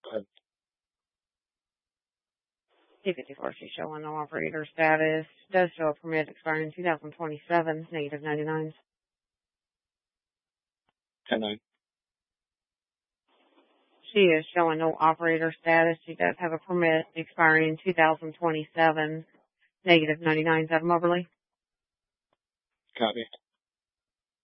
T54, she's showing no operator status. Does show a permit expiring in 2027, negative 99s. 10-9. She is showing no operator status. She does have a permit expiring in 2027, negative 99s. Adam Moberly. Copy.